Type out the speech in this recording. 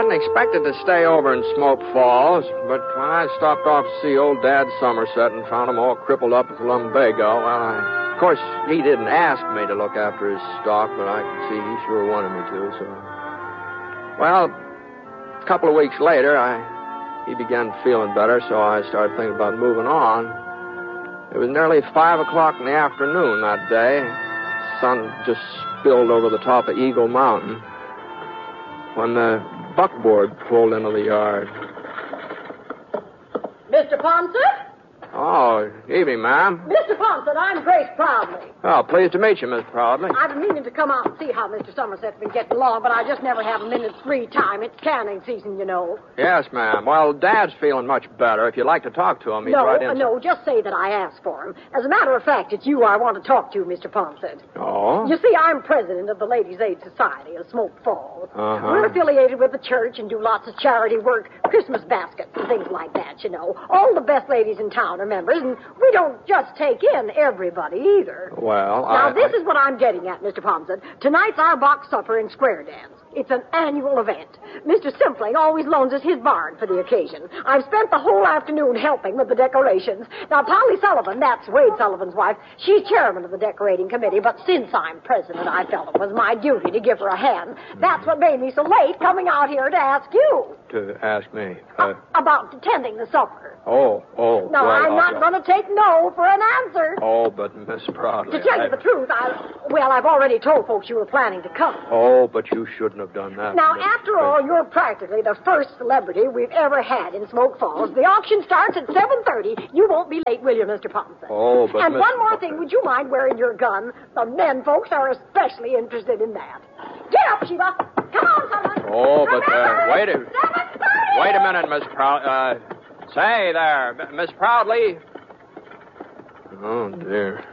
hadn't expected to stay over in Smoke Falls, but when I stopped off to see old Dad Somerset and found him all crippled up with lumbago, well, of course, he didn't ask me to look after his stock, but I could see he sure wanted me to, so... Well, a couple of weeks later, he began feeling better, so I started thinking about moving on. It was nearly 5 o'clock in the afternoon that day. The sun just spilled over the top of Eagle Mountain when the buckboard pulled into the yard. Mr. Ponset? Oh, evening, ma'am. Mr. Ponset, I'm Grace Proudly. Oh, pleased to meet you, Miss Proudly. I've been meaning to come out and see how Mr. Somerset's been getting along, but I just never have a minute's free time. It's canning season, you know. Yes, ma'am. Well, Dad's feeling much better. If you'd like to talk to him, he's right in. No, just say that I asked for him. As a matter of fact, it's you I want to talk to, Mr. Ponset. Oh? You see, I'm president of the Ladies' Aid Society of Smoke Falls. Uh-huh. We're affiliated with the church and do lots of charity work, Christmas baskets and things like that, you know. All the best ladies in town are members, and we don't just take in everybody either. Well, Now, this is what I'm getting at, Mr. Ponset. Tonight's our box supper and square dance. It's an annual event. Mr. Simpling always loans us his barn for the occasion. I've spent the whole afternoon helping with the decorations. Now, Polly Sullivan, that's Wade Sullivan's wife, she's chairman of the decorating committee, but since I'm president, I felt it was my duty to give her a hand. That's what made me so late coming out here to ask you. To ask me? About attending the supper. Oh. Now, well, I'm not going to take no for an answer. Oh, but Miss Proudly... To tell you the truth, I've already told folks you were planning to come. Oh, but you shouldn't have done that. Now, after all, you're practically the first celebrity we've ever had in Smoke Falls. The auction starts at 7:30. You won't be late, will you, Mr. Ponset? Oh, but... And one more thing, would you mind wearing your gun? The men folks are especially interested in that. Get up, Sheba. Come on, someone. Oh, but, wait a minute, Miss Proudly. Say there, Miss Proudly. Oh, dear.